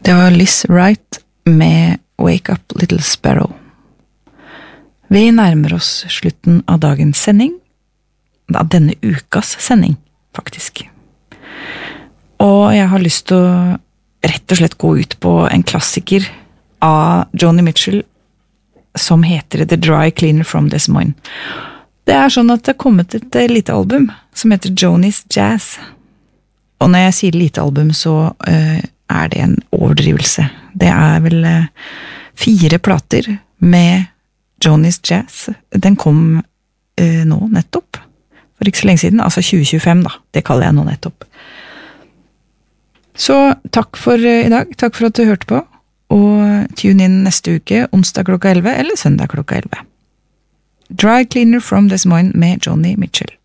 Det var Liz Wright med Wake Up Little Sparrow. Vi nærmer oss slutten av dagens sending, av denne ukas sending, faktisk. Og jeg har lyst til å rett og slett gå ut på en klassiker av Joni Mitchell som heter The Dry Cleaner from Des Moines. Det sånn at det har kommet et lite album som heter Joni's Jazz. Og når jeg sier lite album, så det en overdrivelse. Det vel 4 plater med Joni's Jazz. Den kom nå nettopp, for ikke så lenge siden, altså 2025 da, det kaller jeg nå nettopp. Så takk for i dag, takk for at du hørte på, og tune inn neste uke, onsdag klokka 11 eller søndag klokka 11. Dry Cleaner from Des Moines med Joni Mitchell.